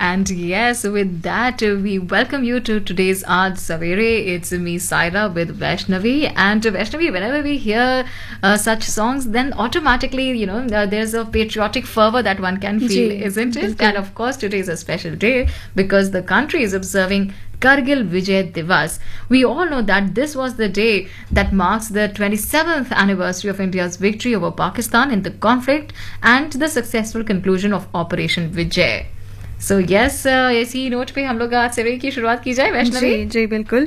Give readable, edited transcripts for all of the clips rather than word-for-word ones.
And yes, with that, we welcome you to today's Aaj Savere. It's me, Saira, with Vaishnavi. And Vaishnavi, whenever we hear such songs, then automatically, there's a patriotic fervor that one can feel, ji, isn't it? बिल्कुल। And of course, today is a special day because the country is observing Kargil Vijay Divas. We all know that this was the day that marks the 27th anniversary of India's victory over Pakistan in the conflict and the successful conclusion of Operation Vijay. So yes, इसी note पे हम लोग आज सेवे की शुरुआत की जाए वैष्णवी। जी जी बिल्कुल।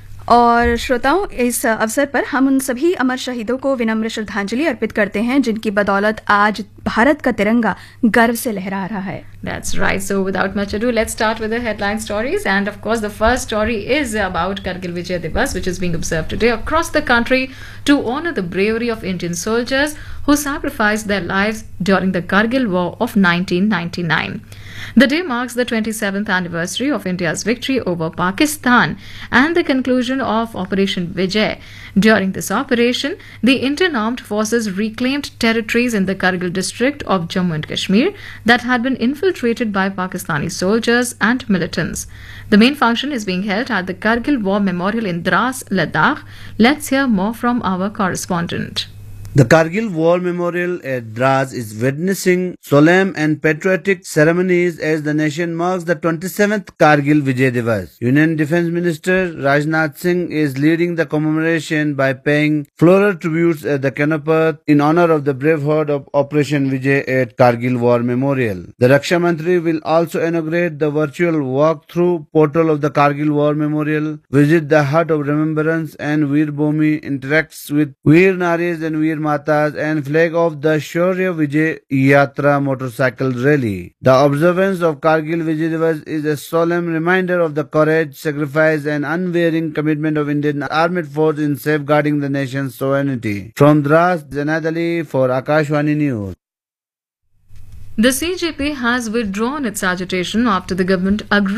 और श्रोताओं, इस अवसर पर हम उन सभी अमर शहीदों को विनम्र श्रद्धांजलि अर्पित करते हैं जिनकी बदौलत आज भारत का तिरंगा गर्व से लहरा रहा है। That's right. So without much ado, let's start with the headline stories. And of course, the first story is about Kargil Vijay Divas, which is being observed today across the country to honor the bravery of Indian soldiers who sacrificed their lives during the Kargil War of 1999. The day marks the 27th anniversary of India's victory over Pakistan and the conclusion of Operation Vijay. During this operation, the Indian Armed Forces reclaimed territories in the Kargil district of Jammu and Kashmir that had been infiltrated by Pakistani soldiers and militants. The main function is being held at the Kargil War Memorial in Dras, Ladakh. Let's hear more from our correspondent. The Kargil War Memorial at Dras is witnessing solemn and patriotic ceremonies as the nation marks the 27th Kargil Vijay Divas. Union Defence Minister Rajnath Singh is leading the commemoration by paying floral tributes at the Kanapat in honor of the brave heart of Operation Vijay at Kargil War Memorial. The Raksha Mantri will also inaugurate the virtual walk-through portal of the Kargil War Memorial, visit the Hut of Remembrance, and Veer Bhumi interacts with Veer Naris and Veer Matas and flag off the Shaurya Vijay Yatra motorcycle rally. The observance of Kargil Vijay Divas is a solemn reminder of the courage, sacrifice and unwavering commitment of Indian Armed Force in safeguarding the nation's sovereignty. From Dras, Janad Ali for Akashvani News. The CJP has withdrawn its agitation after the government agreed